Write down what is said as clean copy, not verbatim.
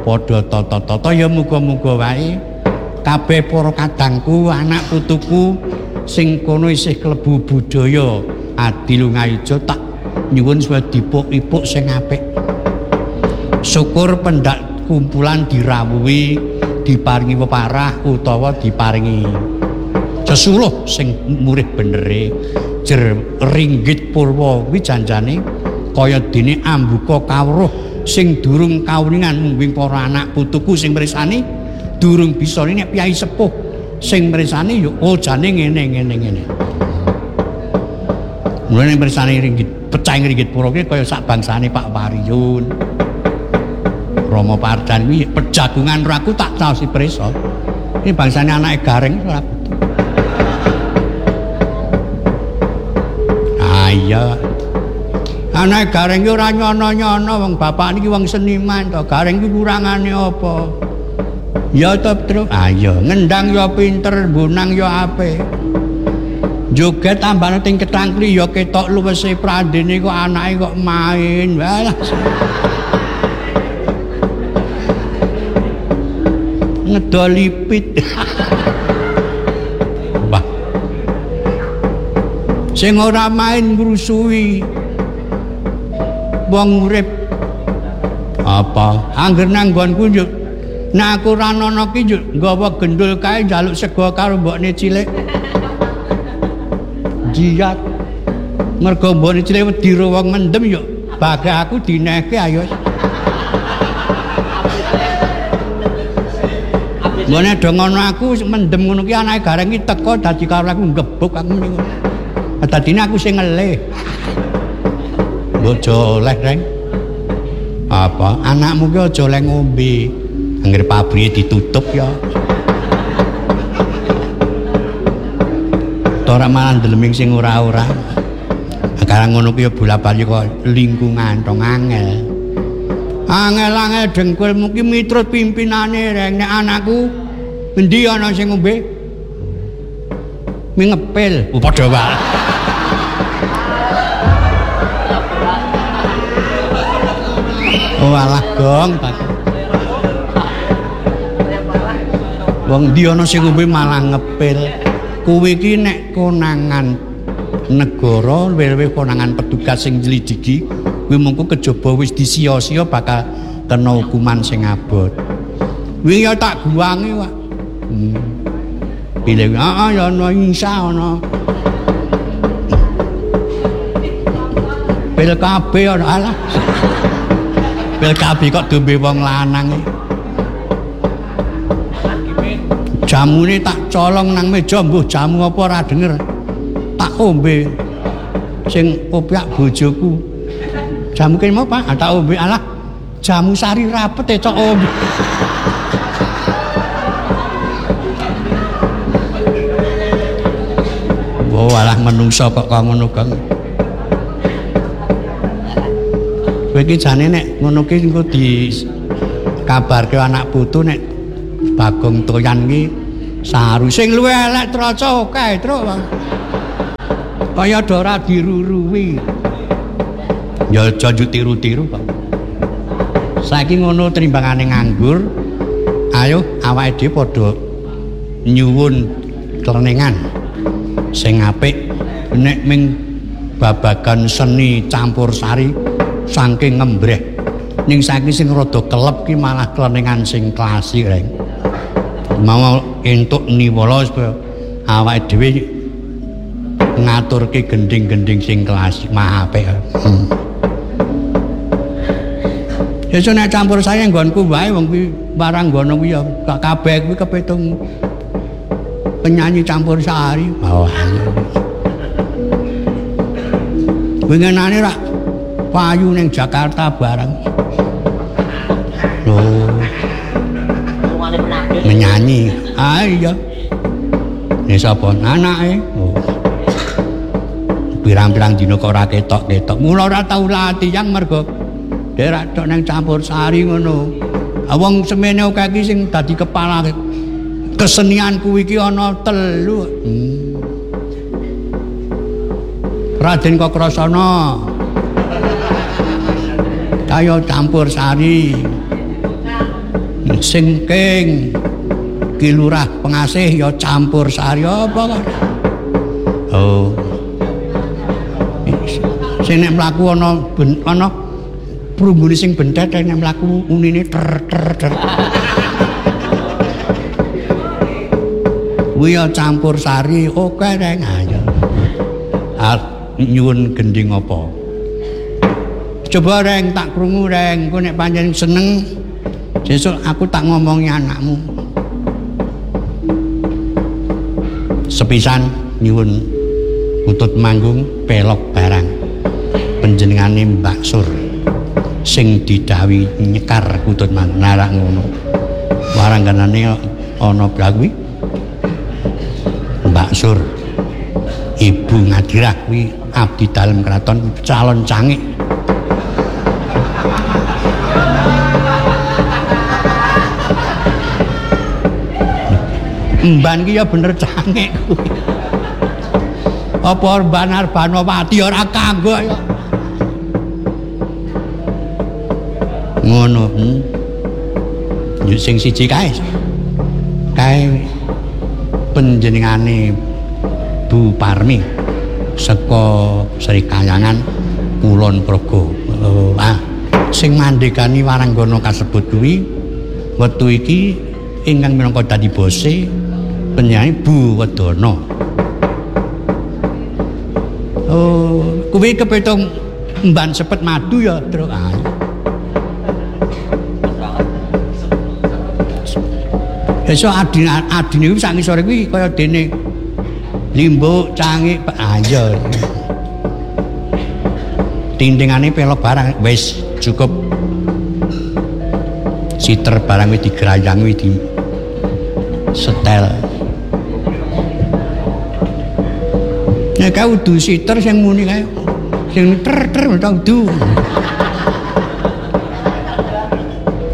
padha tata-tata ya muga-muga wae kabeh para kadangku anak putuku sing kono isih klebu budaya adi lungaija tak nyuwun supaya dipuk-ipuk sing apik syukur pendak kumpulan dirawuhi diparingi peparah utawa diparingi sesuluh sing murih benere jer ringgit purwa kuwi janjane kaya dene ambuka kawruh sing durung kawuningan mungguing para anak putuku sing mresani durung bisa nek piyai sepuh sing mresani yo jane ngene. Mulane mresani ringgit pecah ringgit pura ki kaya sak bangsane Pak Wariyun. Rama Pardan kuwi pejagungan raku tak taosi prisa. Ini bangsane anake Gareng ora. Iya. Anake Gareng ki ora nyono-nyono wong bapak niki wong seniman to. Gareng ki kurangane apa? Ya to terus ayo ngendang ya pinter bonang ya apik joget tambane ting ketangkli ya ketok luwese prandene kok anake kok main walah ngedolipit wah sing ora main ngrusuhi wong urip apa angger nang nggonku yo nah aku ranono ki nggawa gendul kae njaluk sego karo mbokne cilik. Jiat. Mergo mbokne cilik wedi wong mendem yo bagah aku dinehke ayo. Mbone do ngono aku mendem ngono ki anake Gareng ki teko dadi karo aku ngebuk aku niku. Dadine aku sing ngelih. Bojo oleh reng. Apa anakmu ki aja oleh ngombe. Angger pabrike ditutup ya. Ora malah ndeleming sing ora-ora. Sekarang ngono ki ya bola-bali kok lingkungan tong angel. Angel-angel dengkulmu ki miturut pimpinane reng nek anakku endi ana sing ngombe? Mi ngepil. Padha wae. Oh alah gong Pak. Wong ndi ana sing ngombe malah ngepil. Kuwi iki nek konangan negara, luwih konangan petugas sing nyelidiki, kuwi mengko kejaba wis disia-sia bakal kena hukuman sing abot. Kuwi ya tak guwangi, Pak. Pilih ya ana insya ana. Pil kabeh ana alah. Pil kabeh kok dombe wong lanang iki. Jamune tak colong nang meja mbuh jamu apa ora denger. Tak ombe sing opiak bojoku. Jamu kene mau Pak, tak ombe alah. Jamu sari rapet cok ombe. Oh alah menungso kok ngono kang. Kowe iki jane nek ngono ki engko di kabarke anak putu nek Bagong Toyan ki saru sing luwih elek traca kae truk Bang. Kaya ora diruruwi. Ya aja tiru-tiru Pak. Saiki ngono trimbangane nganggur. Ayo awake dhewe padha nyuwun klenengan sing apik nek ming babagan seni campur sari saking ngembreh. Ning saiki sing rada kelep ki malah klenengan sing klasik reng. Mau entuk niwala supaya awake dhewe ngaturke gending-gending sing klasik mah apik. Ya nek campur saya nggonku wae wong kuwi barang ngono kuwi ya kabeh kuwi kepitung penyanyi campur sari. Oh. Wingenane rak payu ning Jakarta bareng. Loh. Menyanyi. Ah iya. Ini sapa? Anake. Oh. Pirang-pirang dina kok ora ketok-ketok. Mula ora tau latihan mergo dhek tok nang campur sari ngono. Wong semene akeh iki sing dadi kepala kesenian kuwi iki ana 3. Raden Kokrasana. Kaya campur sari. Sing king Ki Lurah Pengasih ya campur sari apa kok. Oh. Sing nek mlaku ana prunggune sing bentet nek mlaku unine ter. Kuwi ya campur sari oke reng ayo. Nyuwun gending apa? Coba reng tak krungu reng, engko nek pancen seneng sesuk aku tak ngomongi anakmu. Sepisan nyuwun utut manggung pelok barang panjenengane Mbak Sur sing didhawuhi nyekar utut manggung narak ngono warangganane ana kuwi Mbak Sur Ibu Ngadirah kuwi abdi dalem kraton calon cangik. Mban ki ya bener cangik kuwi. Apa Mban Arbanowati ora kanggo ya. Ngono. Yo sing siji kae. Kae panjenengane Bu Parmi saka Sri Kayangan Kulon Progo. Sing mandhekani waranggana kasebut kuwi wektu iki ingkang minangka dadi bose penyanyi Bu Wedana. Oh, kuwi kepitung mban sepet madu ya, Tru. Esuk adine kuwi sak ngisore kuwi kaya dene Limbuk Cangik ayo. Tintingane pelok barang wis cukup. Siter barang wis digerayang wis di setel. Nek kau udu siter sing muni kae. Sing ter tau udu.